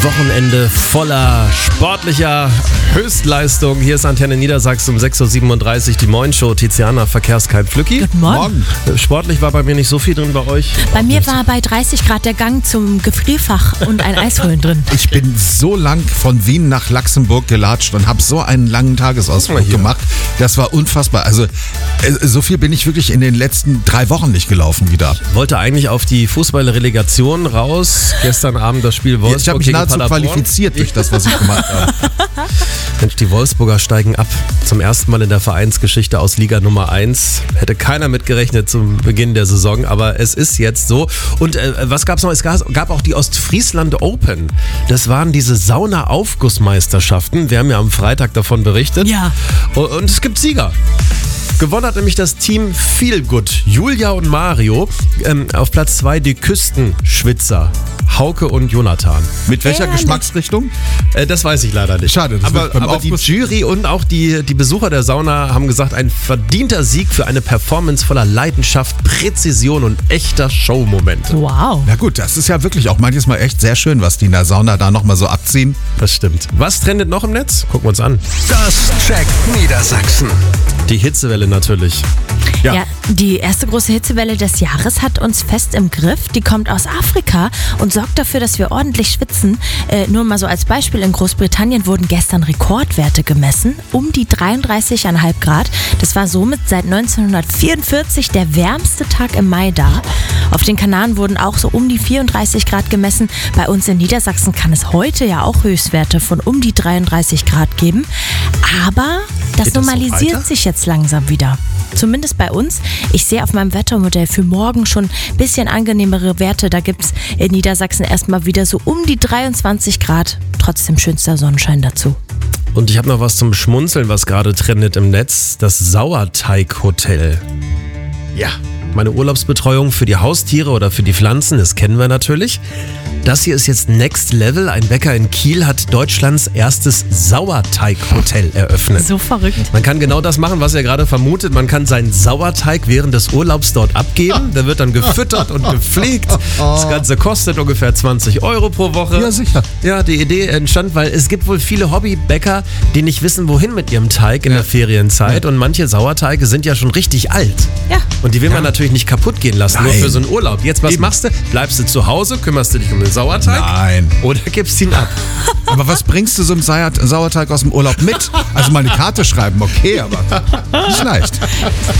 Wochenende voller sportlicher Höchstleistung. Hier ist Antenne Niedersachsen um 6.37 Uhr, die Moin-Show. Tiziana, Verkehrskein Flücki. Guten Morgen. Sportlich war bei mir nicht so viel drin, bei euch? Bei mir war bei 30 Grad der Gang zum Gefrierfach und ein Eis holen drin. Ich bin so lang von Wien nach Luxemburg gelatscht und habe so einen langen Tagesausflug gemacht. Das war unfassbar. Also so viel bin ich wirklich in den letzten 3 Wochen nicht gelaufen wieder. Wollte eigentlich auf die Fußballrelegation raus. Gestern Abend das Spiel Wolfsburg. Ich habe mich nahezu qualifiziert durch das, was ich gemacht habe. Mensch, die Wolfsburger steigen ab. Zum ersten Mal in der Vereinsgeschichte aus Liga Nummer 1. Hätte keiner mitgerechnet zum Beginn der Saison, aber es ist jetzt so. Und was gab es noch? Es gab auch die Ostfriesland Open. Das waren diese Sauna-Aufgussmeisterschaften. Wir haben ja am Freitag davon berichtet. Ja. Und es gibt Sieger. Gewonnen hat nämlich das Team Feelgood. Julia und Mario. Auf Platz 2 die Küstenschwitzer. Hauke und Jonathan. Mit welcher Geschmacksrichtung? Das weiß ich leider nicht. Schade. Das wird beim aber die Aufguss- Jury und auch die Besucher der Sauna haben gesagt, ein verdienter Sieg für eine Performance voller Leidenschaft, Präzision und echter Showmomente. Wow. Na gut, das ist ja wirklich auch manches Mal echt sehr schön, was die in der Sauna da nochmal so abziehen. Das stimmt. Was trendet noch im Netz? Gucken wir uns an. Das checkt Niedersachsen. Die Hitzewelle natürlich. Ja, die erste große Hitzewelle des Jahres hat uns fest im Griff. Die kommt aus Afrika und sorgt dafür, dass wir ordentlich schwitzen. Nur mal so als Beispiel, in Großbritannien wurden gestern Rekordwerte gemessen, um die 33,5 Grad. Das war somit seit 1944 der wärmste Tag im Mai da. Auf den Kanaren wurden auch so um die 34 Grad gemessen. Bei uns in Niedersachsen kann es heute ja auch Höchstwerte von um die 33 Grad geben. Aber das Geht das so normalisiert weiter? sich jetzt langsam wieder. Zumindest bei uns. Ich sehe auf meinem Wettermodell für morgen schon ein bisschen angenehmere Werte. Da gibt es in Niedersachsen erstmal wieder so um die 23 Grad. Trotzdem schönster Sonnenschein dazu. Und ich habe noch was zum Schmunzeln, was gerade trendet im Netz. Das Sauerteig-Hotel. Ja, meine Urlaubsbetreuung für die Haustiere oder für die Pflanzen, das kennen wir natürlich. Das hier ist jetzt Next Level. Ein Bäcker in Kiel hat Deutschlands erstes Sauerteig-Hotel eröffnet. So verrückt. Man kann genau das machen, was ihr gerade vermutet. Man kann seinen Sauerteig während des Urlaubs dort abgeben. Der wird dann gefüttert und gepflegt. Das Ganze kostet ungefähr 20 Euro pro Woche. Ja, sicher. Ja, die Idee entstand, weil es gibt wohl viele Hobbybäcker, die nicht wissen, wohin mit ihrem Teig in der Ferienzeit. Und manche Sauerteige sind ja schon richtig alt. Ja. Und die will man natürlich nicht kaputt gehen lassen, nur Nein. für so einen Urlaub. Jetzt, was machst du? Bleibst du zu Hause, kümmerst du dich um den Sauerteig? Nein. Oder gibst ihn ab? Aber was bringst du so einem Sauerteig aus dem Urlaub mit? Also mal eine Karte schreiben, okay, aber nicht leicht.